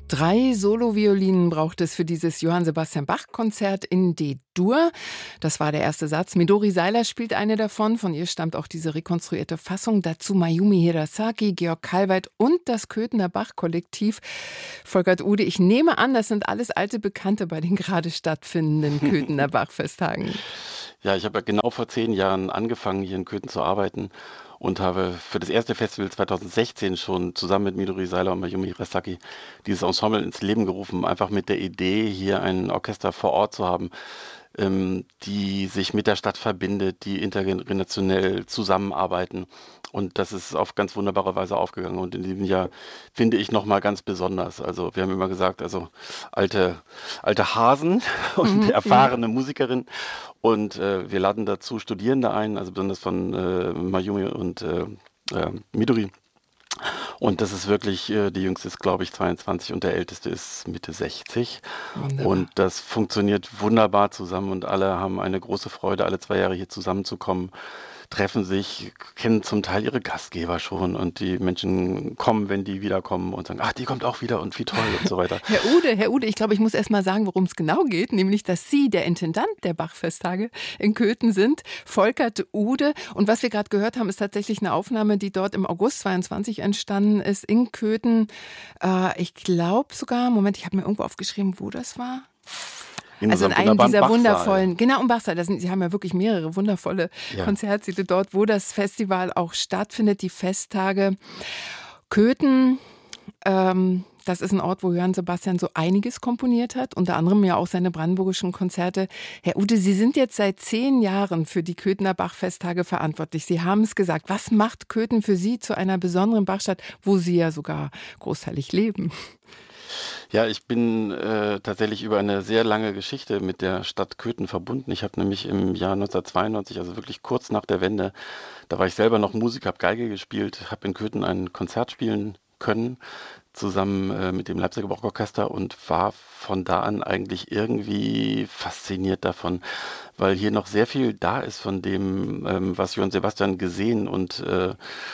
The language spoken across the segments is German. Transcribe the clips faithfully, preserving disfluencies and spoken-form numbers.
Drei Soloviolinen braucht es für dieses Johann Sebastian Bach-Konzert in D-Dur. Das war der erste Satz. Midori Seiler spielt eine davon. Von ihr stammt auch diese rekonstruierte Fassung. Dazu Mayumi Hirasaki, Georg Kalweit und das Köthener Bach-Kollektiv. Volkert Ude, ich nehme an, das sind alles alte Bekannte bei den gerade stattfindenden Köthener Bach-Festtagen. Ja, ich habe ja genau vor zehn Jahren angefangen, hier in Köthen zu arbeiten und habe für das erste Festival zweitausendsechzehn schon zusammen mit Midori Seiler und Mayumi Hirasaki dieses Ensemble ins Leben gerufen, einfach mit der Idee, hier ein Orchester vor Ort zu haben, ähm, die sich mit der Stadt verbindet, die intergenerationell zusammenarbeiten. Und das ist auf ganz wunderbare Weise aufgegangen. Und in diesem Jahr finde ich nochmal ganz besonders. Also wir haben immer gesagt, also alte, alte Hasen und Mhm, mhm. erfahrene Musikerin. Und äh, wir laden dazu Studierende ein, also besonders von äh, Mayumi und äh, äh, Midori. Und das ist wirklich, äh, die jüngste ist, glaube ich, zweiundzwanzig und der älteste ist Mitte sechzig. Wunderbar. Und das funktioniert wunderbar zusammen und alle haben eine große Freude, alle zwei Jahre hier zusammenzukommen, treffen sich, kennen zum Teil ihre Gastgeber schon und die Menschen kommen, wenn die wiederkommen und sagen, ach, die kommt auch wieder und wie toll und so weiter. Herr Ude, Herr Ude, ich glaube, ich muss erst mal sagen, worum es genau geht, nämlich, dass Sie der Intendant der Bach-Festtage in Köthen sind, Volkert Ude. Und was wir gerade gehört haben, ist tatsächlich eine Aufnahme, die dort im August zweiundzwanzig entstanden ist in Köthen. Äh, ich glaube sogar, Moment, ich habe mir irgendwo aufgeschrieben, wo das war. In Also in unserem einem wunderbaren dieser Bachsaal. wundervollen, genau im Bachsaal, das sind, Sie haben ja wirklich mehrere wundervolle Ja. Konzertsäle dort, wo das Festival auch stattfindet, die Festtage. Köthen, ähm, das ist ein Ort, wo Johann Sebastian so einiges komponiert hat, unter anderem ja auch seine brandenburgischen Konzerte. Herr Ude, Sie sind jetzt seit zehn Jahren für die Köthener Bachfesttage verantwortlich. Sie haben es gesagt. Was macht Köthen für Sie zu einer besonderen Bachstadt, wo Sie ja sogar großteilig leben? Ja, ich bin äh, tatsächlich über eine sehr lange Geschichte mit der Stadt Köthen verbunden. Ich habe nämlich im Jahr neunzehnhundertzweiundneunzig, also wirklich kurz nach der Wende, da war ich selber noch Musiker, habe Geige gespielt, habe in Köthen ein Konzert spielen können, zusammen äh, mit dem Leipziger Barockorchester und war von da an eigentlich irgendwie fasziniert davon, weil hier noch sehr viel da ist von dem, ähm, was Johann Sebastian gesehen und äh,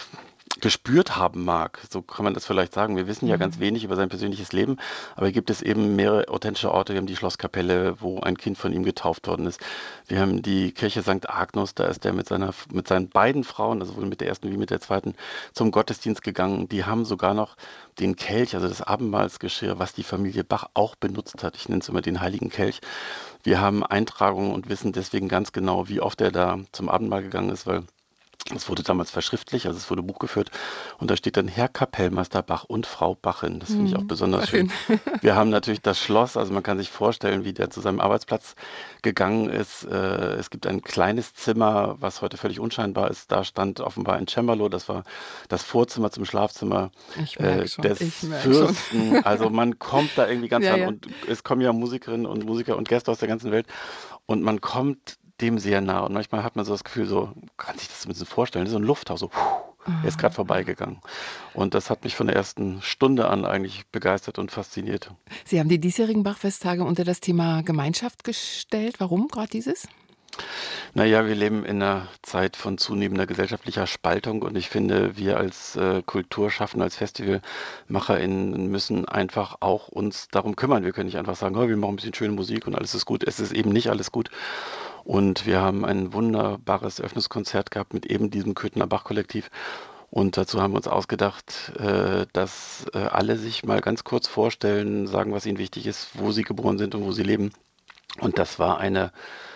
gespürt haben mag. So kann man das vielleicht sagen. Wir wissen ja ganz Mhm. wenig über sein persönliches Leben, aber hier gibt es eben mehrere authentische Orte. Wir haben die Schlosskapelle, wo ein Kind von ihm getauft worden ist. Wir haben die Kirche Sankt Agnus, da ist er mit seiner, mit seinen beiden Frauen, also sowohl mit der ersten wie mit der zweiten, zum Gottesdienst gegangen. Die haben sogar noch den Kelch, also das Abendmahlsgeschirr, was die Familie Bach auch benutzt hat. Ich nenne es immer den heiligen Kelch. Wir haben Eintragungen und wissen deswegen ganz genau, wie oft er da zum Abendmahl gegangen ist, weil es wurde damals verschriftlich, also es wurde Buch geführt und da steht dann Herr Kapellmeister Bach und Frau Bachin. Das finde ich auch Mhm. besonders schön. Schön. Wir haben natürlich das Schloss, also man kann sich vorstellen, wie der zu seinem Arbeitsplatz gegangen ist. Äh, Es gibt ein kleines Zimmer, was heute völlig unscheinbar ist. Da stand offenbar ein Cembalo, das war das Vorzimmer zum Schlafzimmer Ich merke äh, schon, des ich merke schon. Fürsten. Also man kommt da irgendwie ganz Ja, ran ja. und es kommen ja Musikerinnen und Musiker und Gäste aus der ganzen Welt und man kommt dem sehr nah. Und manchmal hat man so das Gefühl, so, kann sich das ein bisschen vorstellen, so ein Lufthauch, so, puh, er ist gerade vorbeigegangen. Und das hat mich von der ersten Stunde an eigentlich begeistert und fasziniert. Sie haben die diesjährigen Bachfesttage unter das Thema Gemeinschaft gestellt. Warum gerade dieses? Naja, wir leben in einer Zeit von zunehmender gesellschaftlicher Spaltung und ich finde, wir als äh, Kulturschaffende, als FestivalmacherInnen müssen einfach auch uns darum kümmern. Wir können nicht einfach sagen, oh, wir machen ein bisschen schöne Musik und alles ist gut. Es ist eben nicht alles gut. Und wir haben ein wunderbares Eröffnungskonzert gehabt mit eben diesem Köthener Bach-Kollektiv. Und dazu haben wir uns ausgedacht, äh, dass äh, alle sich mal ganz kurz vorstellen, sagen, was ihnen wichtig ist, wo sie geboren sind und wo sie leben. Und das war eine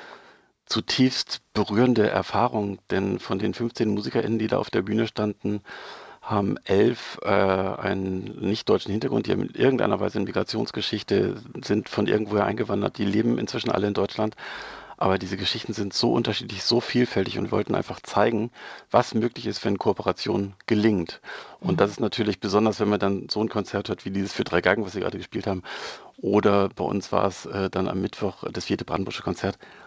zutiefst berührende Erfahrung, denn von den fünfzehn MusikerInnen, die da auf der Bühne standen, haben elf äh, einen nicht-deutschen Hintergrund, die haben in irgendeiner Weise eine Migrationsgeschichte, sind von irgendwoher eingewandert, die leben inzwischen alle in Deutschland. Aber diese Geschichten sind so unterschiedlich, so vielfältig und wollten einfach zeigen, was möglich ist, wenn Kooperation gelingt. Und das ist natürlich besonders, wenn man dann so ein Konzert hört wie dieses für drei Geigen, was Sie gerade gespielt haben. Oder bei uns war es äh, dann am Mittwoch das vierte Brandenburgische Konzert.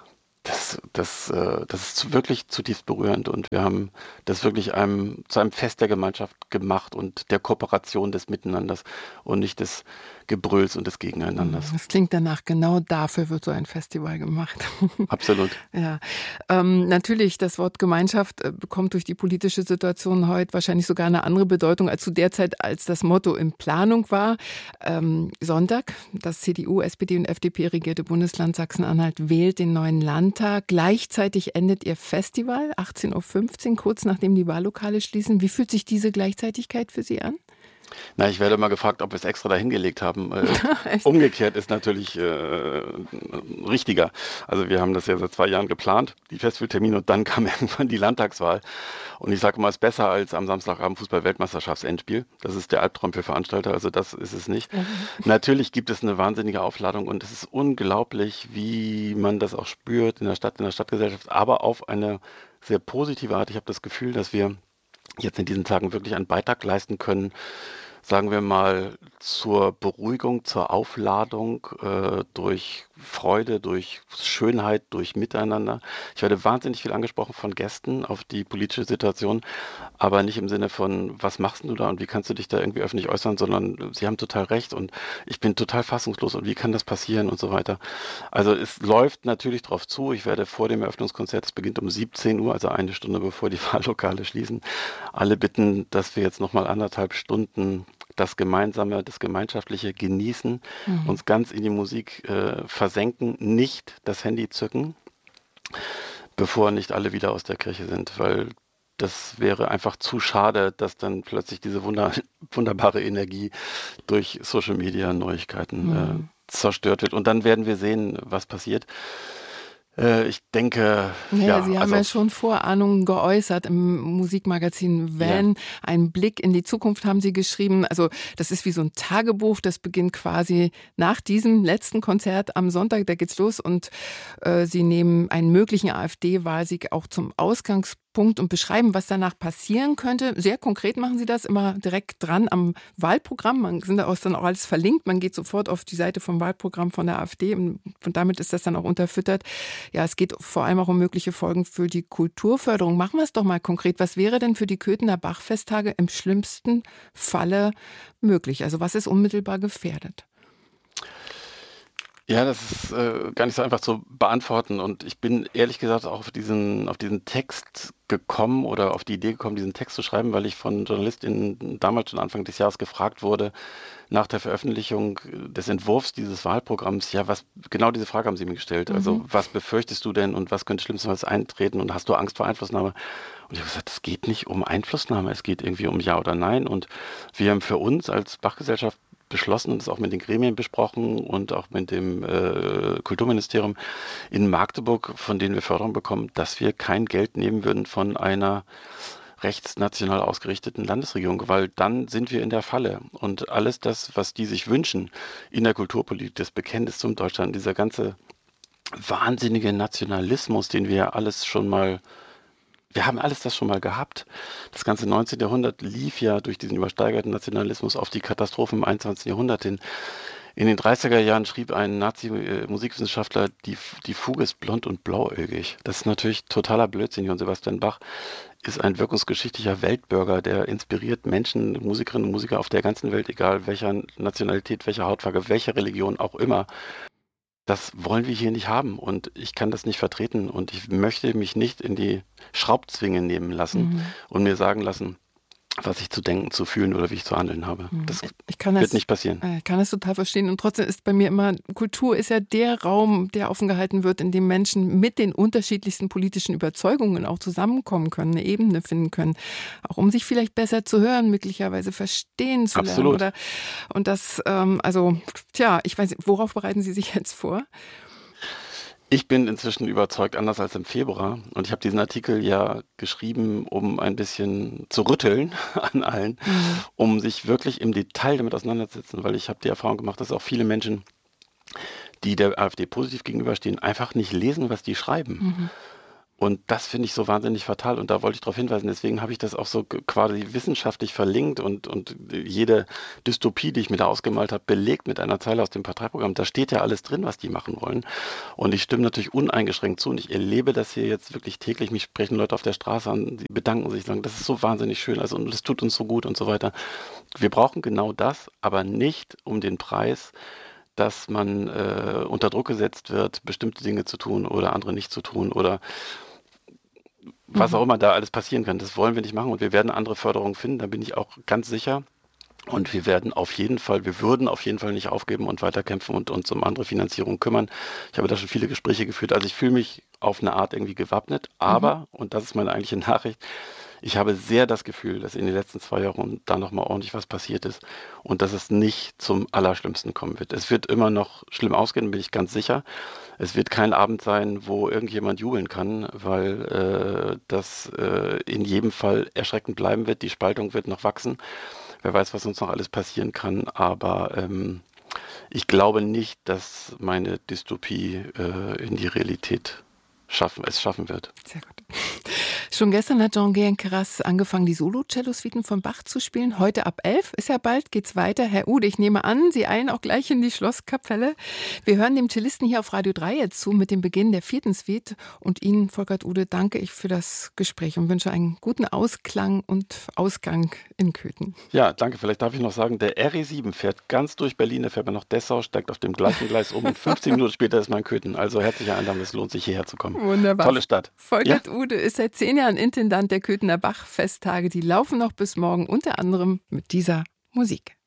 Das das, äh das ist zu wirklich zutiefst berührend und wir haben das wirklich einem zu einem Fest der Gemeinschaft gemacht und der Kooperation, des Miteinanders und nicht des Gebrülls und des Mhm, Gegeneinanders. das klingt danach, genau dafür wird so ein Festival gemacht. Absolut. Ja, ähm, natürlich, das Wort Gemeinschaft, äh, bekommt durch die politische Situation heute wahrscheinlich sogar eine andere Bedeutung als zu der Zeit, als das Motto in Planung war. Ähm, Sonntag, das C D U, S P D und F D P regierte Bundesland Sachsen-Anhalt wählt den neuen Landtag. Gleichzeitig endet ihr Festival, achtzehn Uhr fünfzehn, kurz nachdem die Wahllokale schließen. Wie fühlt sich diese Gleichzeitigkeit für Sie an? Na, ich werde immer gefragt, ob wir es extra dahin gelegt haben. Äh, Echt? umgekehrt ist natürlich äh, richtiger. Also wir haben das ja seit zwei Jahren geplant, die Festivaltermine, und dann kam irgendwann die Landtagswahl. Und ich sage mal, es ist besser als am Samstagabend Fußball-Weltmeisterschaftsendspiel. Das ist der Albtraum für Veranstalter, also das ist es nicht. Mhm. Natürlich gibt es eine wahnsinnige Aufladung und es ist unglaublich, wie man das auch spürt in der Stadt, in der Stadtgesellschaft, aber auf eine sehr positive Art. Ich habe das Gefühl, dass wir jetzt in diesen Tagen wirklich einen Beitrag leisten können, sagen wir mal, zur Beruhigung, zur Aufladung, äh, durch Freude, durch Schönheit, durch Miteinander. Ich werde wahnsinnig viel angesprochen von Gästen auf die politische Situation, aber nicht im Sinne von, was machst du da und wie kannst du dich da irgendwie öffentlich äußern, sondern sie haben total recht und ich bin total fassungslos und wie kann das passieren und so weiter. Also es läuft natürlich drauf zu. Ich werde vor dem Eröffnungskonzert, es beginnt um siebzehn Uhr, also eine Stunde bevor die Wahllokale schließen, alle bitten, dass wir jetzt nochmal anderthalb Stunden das Gemeinsame, das Gemeinschaftliche genießen, Mhm. uns ganz in die Musik äh, versenken, nicht das Handy zücken, bevor nicht alle wieder aus der Kirche sind, weil das wäre einfach zu schade, dass dann plötzlich diese wunder wunderbare Energie durch Social Media Neuigkeiten äh, Mhm. zerstört wird. Und dann werden wir sehen, was passiert. Äh, ich denke, Ja, ja, ja, Sie haben also ja schon Vorahnungen geäußert im Musikmagazin ja, Van. Ein Blick in die Zukunft haben Sie geschrieben. Also das ist wie so ein Tagebuch. Das beginnt quasi nach diesem letzten Konzert am Sonntag. Da geht's los und äh, Sie nehmen einen möglichen AfD-Wahlsieg auch zum Ausgangspunkt und beschreiben, was danach passieren könnte. Sehr konkret machen Sie das, immer direkt dran am Wahlprogramm. Man sind da auch dann auch alles verlinkt. Man geht sofort auf die Seite vom Wahlprogramm von der AfD und und damit ist das dann auch unterfüttert. Ja, es geht vor allem auch um mögliche Folgen für die Kulturförderung. Machen wir es doch mal konkret. Was wäre denn für die Köthener Bachfesttage im schlimmsten Falle möglich? Also was ist unmittelbar gefährdet? ja, das ist äh, gar nicht so einfach zu beantworten. Und ich bin ehrlich gesagt auch auf diesen, auf diesen Text gekommen oder auf die Idee gekommen, diesen Text zu schreiben, weil ich von JournalistInnen damals schon Anfang des Jahres gefragt wurde, nach der Veröffentlichung des Entwurfs dieses Wahlprogramms, ja, was, genau diese Frage haben sie mir gestellt. Also, Mhm. was befürchtest du denn und was könnte schlimmstenfalls eintreten und hast du Angst vor Einflussnahme? Und ich habe gesagt, es geht nicht um Einflussnahme, es geht irgendwie um Ja oder Nein. Und wir haben für uns als Bachgesellschaft beschlossen und es auch mit den Gremien besprochen und auch mit dem äh, Kulturministerium in Magdeburg, von denen wir Förderung bekommen, dass wir kein Geld nehmen würden von einer rechtsnational ausgerichteten Landesregierung, weil dann sind wir in der Falle. Und alles das, was die sich wünschen in der Kulturpolitik, das Bekenntnis zum Deutschland, dieser ganze wahnsinnige Nationalismus, den wir ja alles schon mal, wir haben alles das schon mal gehabt. Das ganze neunzehnte. Jahrhundert lief ja durch diesen übersteigerten Nationalismus auf die Katastrophen im einundzwanzigsten. Jahrhundert hin. In den dreißiger Jahren schrieb ein Nazi-Musikwissenschaftler, die, die Fuge ist blond und blauäugig. Das ist natürlich totaler Blödsinn. Johann Sebastian Bach ist ein wirkungsgeschichtlicher Weltbürger, der inspiriert Menschen, Musikerinnen und Musiker auf der ganzen Welt, egal welcher Nationalität, welcher Hautfarbe, welcher Religion auch immer. Das wollen wir hier nicht haben und ich kann das nicht vertreten und ich möchte mich nicht in die Schraubzwinge nehmen lassen Mhm. und mir sagen lassen, was ich zu denken, zu fühlen oder wie ich zu handeln habe. Mhm. Das Ich kann wird das, nicht passieren. äh, kann das total verstehen. Und trotzdem ist bei mir immer, Kultur ist ja der Raum, der offen gehalten wird, in dem Menschen mit den unterschiedlichsten politischen Überzeugungen auch zusammenkommen können, eine Ebene finden können, auch um sich vielleicht besser zu hören, möglicherweise verstehen zu lernen. Absolut. Oder und das, ähm, also, tja, ich weiß nicht, worauf bereiten Sie sich jetzt vor? Ich bin inzwischen überzeugt, anders als im Februar. Und ich habe diesen Artikel ja geschrieben, um ein bisschen zu rütteln an allen, Mhm. um sich wirklich im Detail damit auseinanderzusetzen, weil ich habe die Erfahrung gemacht, dass auch viele Menschen, die der AfD positiv gegenüberstehen, einfach nicht lesen, was die schreiben. Mhm. Und das finde ich so wahnsinnig fatal und da wollte ich darauf hinweisen. Deswegen habe ich das auch so g- quasi wissenschaftlich verlinkt und, und jede Dystopie, die ich mir da ausgemalt habe, belegt mit einer Zeile aus dem Parteiprogramm. Da steht ja alles drin, was die machen wollen. Und ich stimme natürlich uneingeschränkt zu und ich erlebe das hier jetzt wirklich täglich. Mich sprechen Leute auf der Straße an, die bedanken sich, sagen, das ist so wahnsinnig schön, also und das tut uns so gut und so weiter. Wir brauchen genau das, aber nicht um den Preis, dass man äh, unter Druck gesetzt wird, bestimmte Dinge zu tun oder andere nicht zu tun oder was auch Mhm. immer da alles passieren kann. Das wollen wir nicht machen und wir werden andere Förderungen finden, da bin ich auch ganz sicher. Und wir werden auf jeden Fall, wir würden auf jeden Fall nicht aufgeben und weiterkämpfen und uns um andere Finanzierung kümmern. Ich habe da schon viele Gespräche geführt. Also ich fühle mich auf eine Art irgendwie gewappnet, Mhm. aber, und das ist meine eigentliche Nachricht, ich habe sehr das Gefühl, dass in den letzten zwei Jahren da nochmal ordentlich was passiert ist und dass es nicht zum Allerschlimmsten kommen wird. Es wird immer noch schlimm ausgehen, bin ich ganz sicher. Es wird kein Abend sein, wo irgendjemand jubeln kann, weil äh, das äh, in jedem Fall erschreckend bleiben wird. Die Spaltung wird noch wachsen. Wer weiß, was uns noch alles passieren kann, aber ähm, ich glaube nicht, dass meine Dystopie äh, in die Realität schaffen, es schaffen wird. Sehr gut. Schon gestern hat Jean-Guyen Queyras angefangen, die Solo-Cello-Suiten von Bach zu spielen. Heute ab elf ist ja bald, geht's weiter. Herr Ude, ich nehme an, Sie eilen auch gleich in die Schlosskapelle. Wir hören dem Cellisten hier auf Radio drei jetzt zu mit dem Beginn der vierten Suite. Und Ihnen, Volkert Ude, danke ich für das Gespräch und wünsche einen guten Ausklang und Ausgang in Köthen. Ja, danke. Vielleicht darf ich noch sagen, der R E sieben fährt ganz durch Berlin, der fährt nach Dessau, steigt auf dem gleichen Gleis um und fünfzehn Minuten später ist man in Köthen. Also herzliche Einladung, es lohnt sich hierher zu kommen. Wunderbar. Tolle Stadt. Ja? Volkert Ude ist seit zehn Jahren Intendant der Köthener Bach-Festtage. Die laufen noch bis morgen, unter anderem mit dieser Musik.